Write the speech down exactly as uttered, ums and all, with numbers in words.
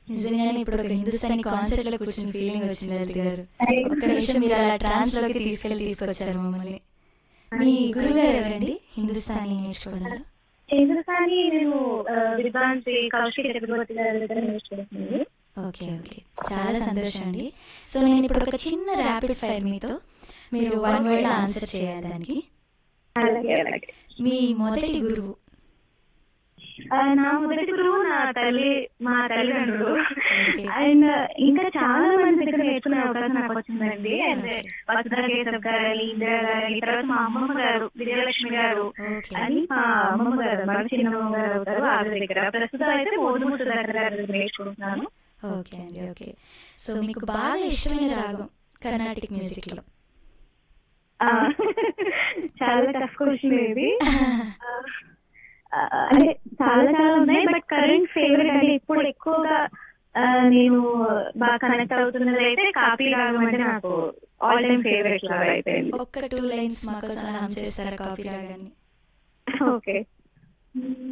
నిజంగానే ఇప్పుడు ఒక హిందుస్థానీ కాన్సర్ట్ లో కూర్చుని ఫీలింగ్ వచ్చింది లలిత గారు. ఒక్క నిమిషం మీరు అలా ట్రాన్స్ లోకి తీసుకెళ్లి తీసుకొచ్చారు మమ్మల్ని. మీ గురువు గారు ఎవరండి హిందుస్థానీ నేర్చుకోవడంలో? హిందుస్థానీ నేను విద్వాన్ శ్రీ కౌశిక్ చక్రవర్తి గారి దగ్గర నేర్చుకుంటున్నాను. ఓకే ఓకే, చాలా సంతోషం అండి. సో నేను ఇప్పుడు ఒక చిన్న ర్యాపిడ్ ఫైర్ మీతో, మీరు వన్ వర్డ్ లో ఆన్సర్ చేయాలి దానికి. అలాగే అలాగే. మీ మొదటి గురువు? నా మొదటి గురువు నా తల్లి, మా తల్లిదండ్రులు. అండ్ ఇంకా చాలా మంది దగ్గర నేర్చుకునే అవకాశం నాకు వచ్చిందండి. అంటే వసుధా కేశవ్ గారని, ఇందిరా గారని, తర్వాత మా అమ్మమ్మ గారు విజయలక్ష్మి గారు అని, మా అమ్మమ్మ గారు మా చిన్నమ్మ గారు అవుతారు ఆవిడ దగ్గర. ప్రస్తుతం అయితే మోదుము సుధాకర్ గారి దగ్గర నేర్చుకుంటున్నాను. ఓకే అండి, ఓకే. సో మీకు బాగా ఇష్టమైన రాగం కర్ణాటిక్ మ్యూజిక్ లో? చాలా టఫ్ క్వశ్చన్ ఇది. అంటే చాలా చాలా ఉన్నాయి, బట్ కరెంట్ ఫేవరెట్ అంటే ఇప్పుడు ఎక్కువగా నేను బాగా కనెక్ట్ అవుతున్నది అయితే కాపీ రాగం అంటే నాకు ఆల్ టైమ్ ఫేవరెట్ లాగా అయితే. ఒక్క టూ లైన్స్ మాకు సలహా చేస్తారా కాపీ రాగాన్ని? ఓకే.